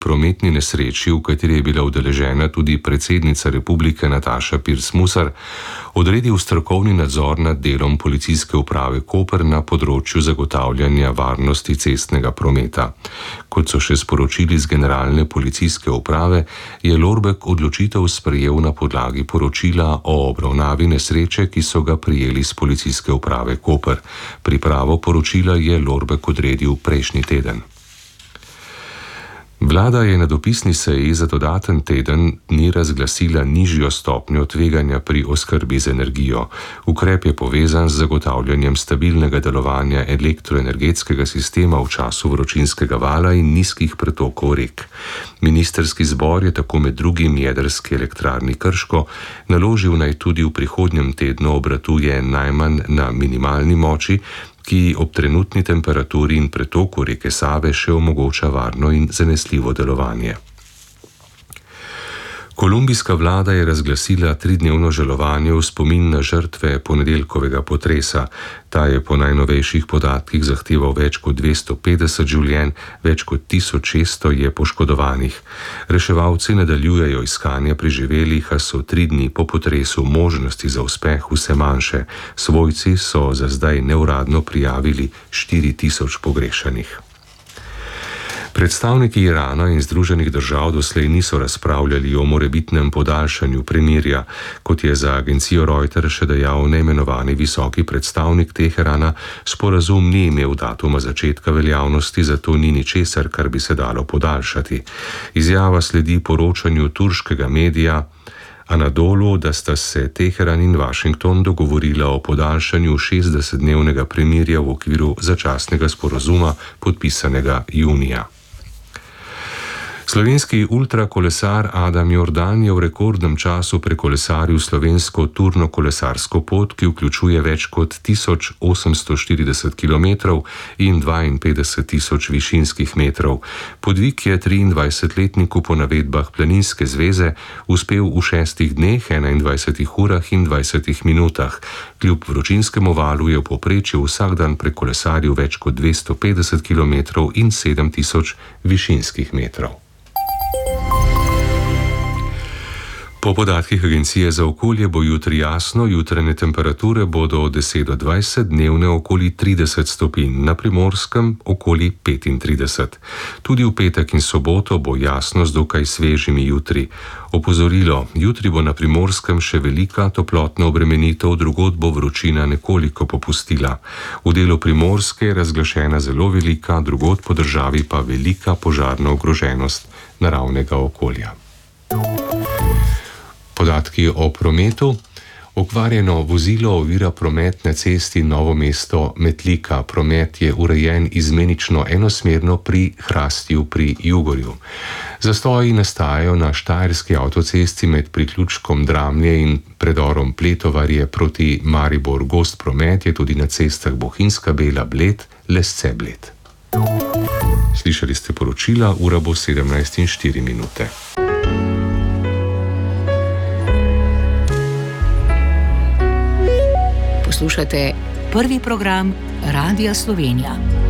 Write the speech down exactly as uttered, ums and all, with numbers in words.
prometni nesreči, v kateri je bila udeležena tudi predsednica republike Nataša Pirc Musar, odredil strokovni nadzor nad delom policijske uprave Koper na področju zagotavljanja varnosti cestnega prometa. Kot so še sporočili z generalne policijske uprave, je Lorbek odločitev sprejel na podlagi poročila o obravnavi nesreče, ki so ga prijeli z policijske uprave Koper. Pripravo poročila je Lorbek odredil prejšnji teden. Vlada je na dopisni seji za dodaten teden dni razglasila nižjo stopnjo tveganja pri oskrbi z energijo. Ukrep je povezan z zagotavljanjem stabilnega delovanja elektroenergetskega sistema v času vročinskega vala in nizkih pretokov rek. Ministrski zbor je tako med drugim jedrski elektrarni Krško naložil naj tudi v prihodnjem tednu obratuje najmanj na minimalni moči, ki ob trenutni temperaturi in pretoku reke Save še omogoča varno in zanesljivo delovanje. Kolumbijska vlada je razglasila tridnevno žalovanje v spomin na žrtve ponedeljkovega potresa. Ta je po najnovejših podatkih zahteval več kot dvesto petdeset življenj, več kot tisoč šeststo je poškodovanih. Reševalci nadaljujejo iskanje preživelih, a so tri dni po potresu možnosti za uspeh vse manjše. Svojci so za zdaj neuradno prijavili štiri tisoč pogrešanih. Predstavniki Irana in Združenih držav doslej niso razpravljali o morebitnem podaljšanju premirja. Kot je za agencijo Reuters še dejal neimenovani visoki predstavnik Teherana, sporazum ni imel datuma začetka veljavnosti, zato ni ničesar, kar bi se dalo podaljšati. Izjava sledi poročanju turškega medija Anadolu, da sta se Teheran in Washington dogovorila o podaljšanju šestdesetdnevnega premirja v okviru začasnega sporazuma, podpisanega junija. Slovenski ultrakolesar Adam Jordan je v rekordnem času prekolesaril slovensko turno kolesarsko pot, ki vključuje več kot tisoč osemsto štirideset kilometrov in dvainpetdeset tisoč višinskih metrov. Podvig je triindvajsetletniku po navedbah Planinske zveze uspel v šestih dneh, enaindvajsetih urah in dvajsetih minutah. Kljub vročinskemu valu je v povprečju vsak dan prekolesaril več kot dvesto petdeset kilometrov in sedem tisoč višinskih metrov. Po podatkih Agencije za okolje bo jutri jasno, jutranje temperature bodo od deset do dvajset, dnevne okoli trideset stopinj, na Primorskem okoli petintrideset. Tudi v petek in soboto bo jasno z dokaj svežimi jutri. Opozorilo, jutri bo na Primorskem še velika toplotna obremenitev, drugod bo vročina nekoliko popustila. V delu Primorske je razglašena zelo velika, drugod po državi pa velika požarna ogroženost naravnega okolja. Podatki o prometu. Okvarjeno vozilo ovira promet na cesti Novo mesto-Metlika. Promet je urejen izmenično enosmerno pri Hrastju pri Jugorju. Zastoji nastajajo na štajerski avtocesti med priključkom Dramlje in predorom Pletovarje proti Maribor. Gost promet je tudi na cestah Bohinjska Bela-Bled, Lesce-Bled. Slišali ste poročila, ura bo sedemnajst in štiri minute. Poslušate prvi program Radia Slovenija.